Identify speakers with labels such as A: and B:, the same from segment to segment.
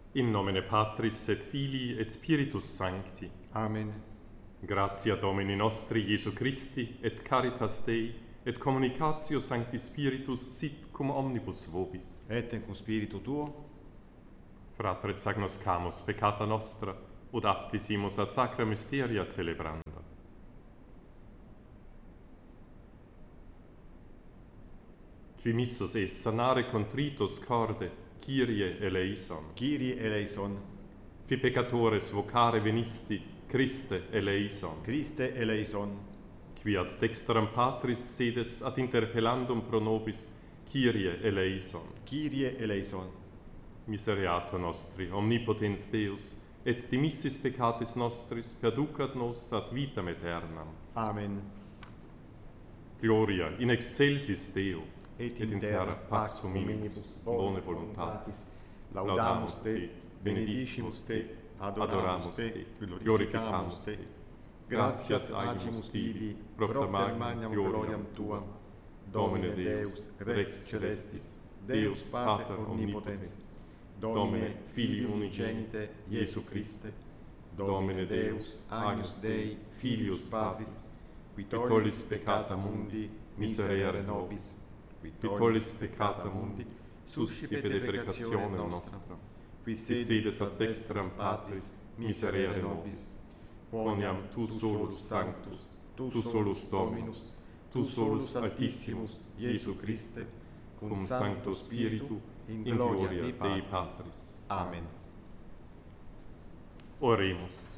A: In nomine Patris et Filii et Spiritus Sancti.
B: Amen.
A: Gratia Domini nostri Iesu Christi et caritas Dei et communicatio Sancti Spiritus sit cum omnibus vobis.
B: Et cum spiritu tuo,
A: Fratres agnoscamus peccata nostra, ut aptisimus ad sacra mysteria celebranda. Qui missus es sanare contritus corde, Kyrie eleison.
B: Kyrie eleison,
A: Qui peccatores vocare venisti, Christe eleison.
B: Christe eleison,
A: Qui ad dexteram Patris sedes ad interpellandum pro nobis, Kyrie eleison.
B: Kyrie eleison,
A: Misereatur nostri, omnipotens Deus, et dimissis peccatis nostris perducat nos ad vitam aeternam.
B: Amen.
A: Gloria in excelsis Deo,
B: Et in terra pax hominibus,
A: bone voluntatis.
B: Laudamus te, benedicimus te, adoramus te, glorificamus te. Gratias agimus tibi, propter magnam gloriam tuam, Domine Deus, Rex celestis, Deus Pater omnipotens, Domine Filii unigenite, Iesu Christe, Domine Deus, Agnus Dei, Filius Patris, qui tollis peccata mundi, miserere nobis, qui tollis peccata mundi, suscipe deprecationem nostra, qui sedes ad dexteram Patris, miserere nobis, quoniam tu solus sanctus, tu solus Dominus, tu solus Altissimus, Iesu Christe, cum Sancto Spiritu, in gloria Dei Patris. Amen.
A: Oremus.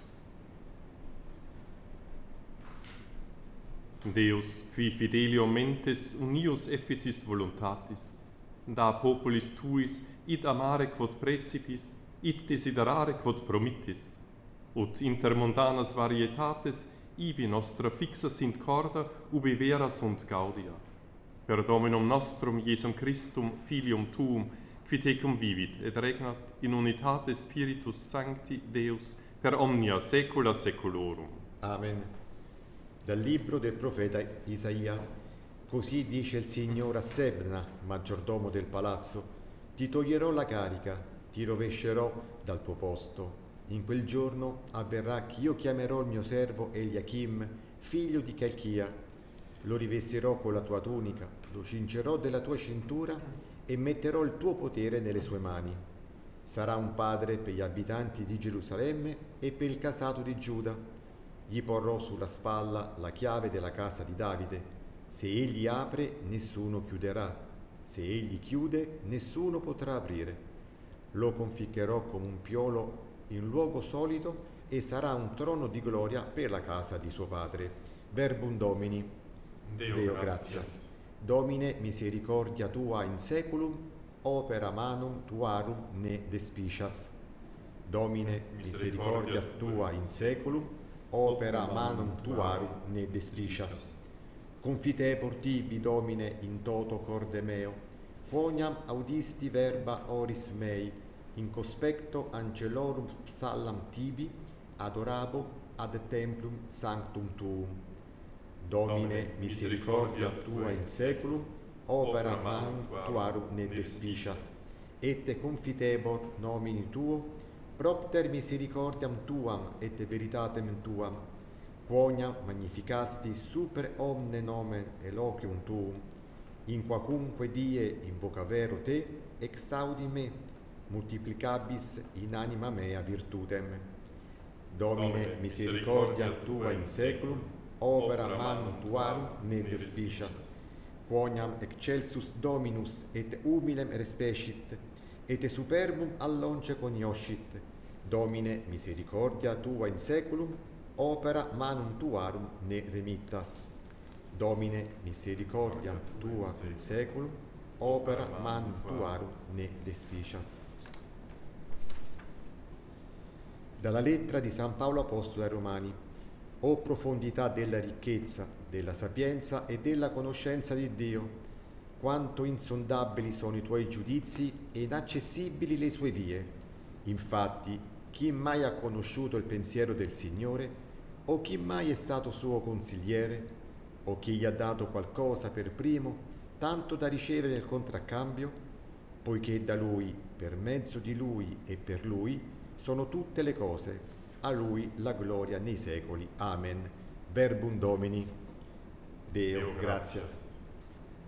A: Deus, qui fidelio mentes unius efficis voluntatis, da populis tuis id amare quod precipis, id desiderare quod promittis, ut inter mundanas varietates ibi nostra fixa sint corda ubi vera sunt gaudia. Per Dominum nostrum Iesum Christum, Filium tuum, qui tecum vivit et regnat in unitate Spiritus Sancti Deus per omnia saecula saeculorum.
C: Amen. Dal libro del profeta Isaia. Così dice il Signore a Sebna, maggiordomo del palazzo: ti toglierò la carica, ti rovescerò dal tuo posto. In quel giorno avverrà che io chiamerò il mio servo Eliachim, figlio di Calchia. Lo rivestirò con la tua tunica, lo cingerò della tua cintura e metterò il tuo potere nelle sue mani. Sarà un padre per gli abitanti di Gerusalemme e per il casato di Giuda. Gli porrò sulla spalla la chiave della casa di Davide. Se egli apre, nessuno chiuderà. Se egli chiude, nessuno potrà aprire. Lo conficcherò come un piolo in luogo solito e sarà un trono di gloria per la casa di suo padre. Verbum Domini.
A: Deo gratias.
C: Domine misericordia tua in seculum, opera manum tuarum ne despicias. Domine misericordia tua in seculum, opera manum tuarum ne despicias. Confitebor tibi, Domine, in toto corde meo, quoniam audisti verba oris mei, in conspecto angelorum psallam tibi, adorabo ad templum sanctum tuum. Domine misericordia tua in seculum, opera manum tuarum ne despicias. Et confitebor nomini tuo, propter misericordiam tuam et veritatem tuam, quoniam magnificasti super omne nomen eloquium tuum, in quacunque die invocavero te, exaudi me, multiplicabis in anima mea virtutem. Domine misericordia tua in seculum, opera manum tuarum ne despicias, quoniam excelsus Dominus et humilem respecit, et superbum allonce cognoscit. Domine misericordia tua in seculum, opera manum tuarum ne remittas. Domine misericordia tua in seculum, opera manum tuarum ne despicias. Dalla lettera di San Paolo Apostolo ai Romani. O profondità della ricchezza, della sapienza e della conoscenza di Dio, quanto insondabili sono i tuoi giudizi e inaccessibili le sue vie. Infatti, chi mai ha conosciuto il pensiero del Signore? O chi mai è stato suo consigliere? O chi gli ha dato qualcosa per primo, tanto da ricevere il contraccambio? poiché da Lui, per mezzo di Lui e per Lui, sono tutte le cose. A Lui la gloria nei secoli. Amen. Verbum Domini. Deo gratias.